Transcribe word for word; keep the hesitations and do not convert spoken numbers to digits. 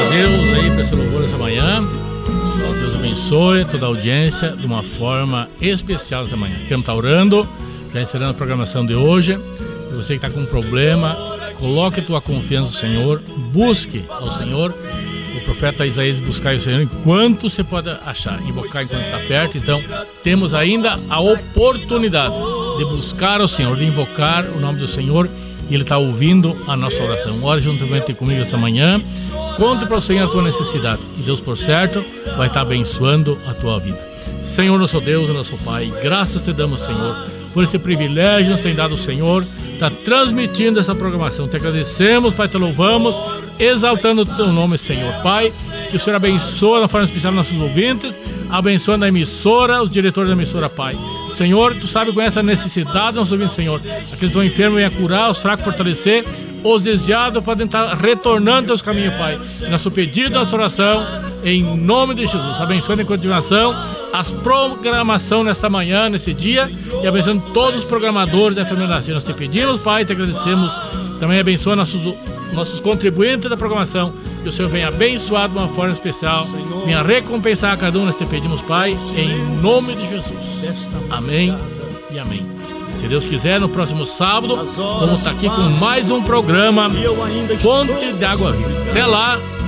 Deus aí para esse louvor essa manhã. Deus abençoe toda a audiência de uma forma especial essa manhã. Queremos estar orando, já encerrando a programação de hoje. E você que está com um problema, coloque a tua confiança no Senhor, busque ao Senhor. O profeta Isaías buscar o Senhor enquanto você pode achar, invocar enquanto está perto. Então temos ainda a oportunidade de buscar ao Senhor, de invocar o nome do Senhor, e Ele está ouvindo a nossa oração. Ore juntamente comigo essa manhã, conte para o Senhor a tua necessidade, e Deus, por certo, vai estar abençoando a tua vida. Senhor, nosso Deus e nosso Pai, graças te damos, Senhor, por esse privilégio que nos tem dado o Senhor, está transmitindo essa programação. Te agradecemos, Pai, te louvamos, exaltando o teu nome, Senhor. Pai, que o Senhor abençoe na forma especial nossos ouvintes, abençoando a emissora, os diretores da emissora, Pai. Senhor, tu sabe com essa necessidade dos nossos ouvintes, Senhor. Aqueles que estão enfermos, venha curar, os fracos fortalecer, os desviados podem estar retornando aos caminhos, Pai. Nosso pedido, nossa oração, em nome de Jesus. Abençoe em continuação as programação nesta manhã, nesse dia, e abençoando todos os programadores da Família Nascer. Nós te pedimos, Pai, te agradecemos. Também abençoa nossos, nossos contribuintes da programação, que o Senhor venha abençoar de uma forma especial, venha recompensar a cada um. Nós te pedimos, Pai, em nome de Jesus. Amém e amém. Se Deus quiser, no próximo sábado vamos estar aqui com mais um programa Fonte de Água Viva. Até lá.